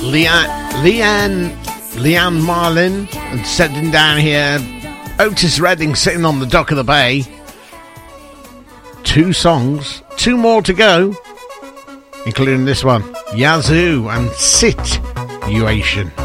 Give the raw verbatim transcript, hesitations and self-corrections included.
Leanne, Leanne, Leanne Marlin, and sitting down here, Otis Redding sitting on the dock of the bay. Two songs, two more to go, including this one, Yazoo and Situation.